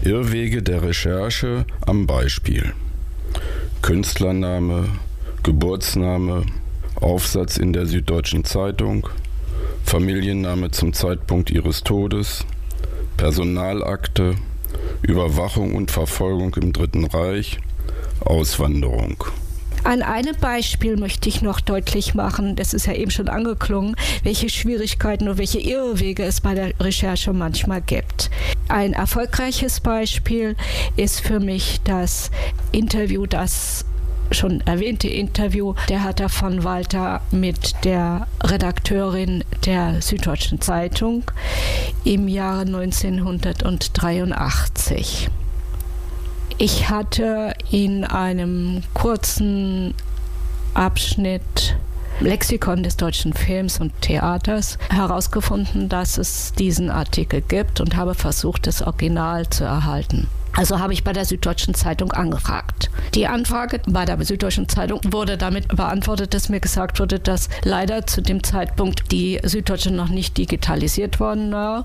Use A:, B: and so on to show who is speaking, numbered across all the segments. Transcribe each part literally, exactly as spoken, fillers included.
A: Irrwege der Recherche am Beispiel. Künstlername, Geburtsname, Aufsatz in der Süddeutschen Zeitung, Familienname zum Zeitpunkt ihres Todes, Personalakte, Überwachung und Verfolgung im Dritten Reich, Auswanderung.
B: An einem Beispiel möchte ich noch deutlich machen, das ist ja eben schon angeklungen, welche Schwierigkeiten und welche Irrwege es bei der Recherche manchmal gibt. Ein erfolgreiches Beispiel ist für mich das Interview, das schon erwähnte Interview der Hertha von Walter mit der Redakteurin der Süddeutschen Zeitung im Jahre neunzehnhundertdreiundachtzig. Ich hatte in einem kurzen Abschnitt Lexikon des deutschen Films und Theaters herausgefunden, dass es diesen Artikel gibt und habe versucht, das Original zu erhalten. Also habe ich bei der Süddeutschen Zeitung angefragt. Die Anfrage bei der Süddeutschen Zeitung wurde damit beantwortet, dass mir gesagt wurde, dass leider zu dem Zeitpunkt die Süddeutsche noch nicht digitalisiert worden war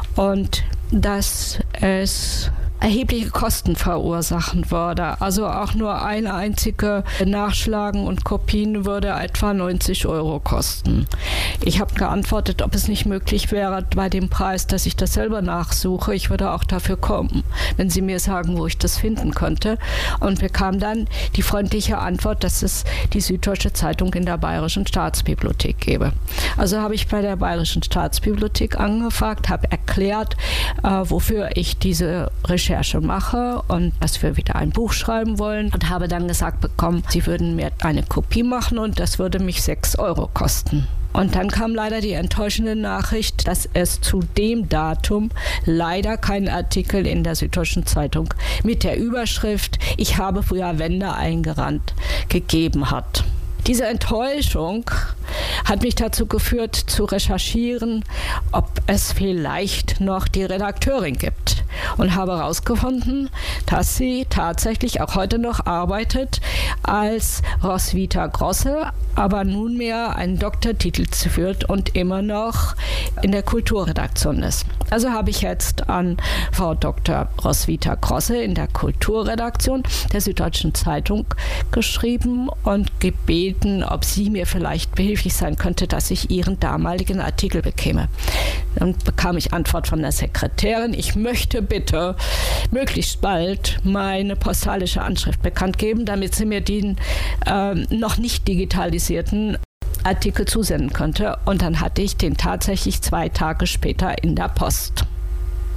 B: und dass es erhebliche Kosten verursachen würde. Also auch nur eine einzige Nachschlagen und Kopien würde etwa neunzig Euro kosten. Ich habe geantwortet, ob es nicht möglich wäre, bei dem Preis, dass ich das selber nachsuche, ich würde auch dafür kommen, wenn Sie mir sagen, wo ich das finden könnte. Und bekam dann die freundliche Antwort, dass es die Süddeutsche Zeitung in der Bayerischen Staatsbibliothek gäbe. Also habe ich bei der Bayerischen Staatsbibliothek angefragt, habe erklärt, äh, wofür ich diese Recherche mache und dass wir wieder ein Buch schreiben wollen und habe dann gesagt bekommen, sie würden mir eine Kopie machen und das würde mich sechs Euro kosten. Und dann kam leider die enttäuschende Nachricht, dass es zu dem Datum leider keinen Artikel in der Süddeutschen Zeitung mit der Überschrift „Ich habe früher Wände eingerannt" gegeben hat. Diese Enttäuschung hat mich dazu geführt, zu recherchieren, ob es vielleicht noch die Redakteurin gibt. Und habe herausgefunden, dass sie tatsächlich auch heute noch arbeitet als Roswitha Grosse, aber nunmehr einen Doktortitel führt und immer noch in der Kulturredaktion ist. Also habe ich jetzt an Frau Doktor Roswitha Grosse in der Kulturredaktion der Süddeutschen Zeitung geschrieben und gebeten, ob sie mir vielleicht behilflich sein könnte, dass ich ihren damaligen Artikel bekäme. Dann bekam ich Antwort von der Sekretärin, ich möchte bitte möglichst bald meine postalische Anschrift bekannt geben, damit sie mir den äh, noch nicht digitalisierten Artikel zusenden könnte. Und dann hatte ich den tatsächlich zwei Tage später in der Post.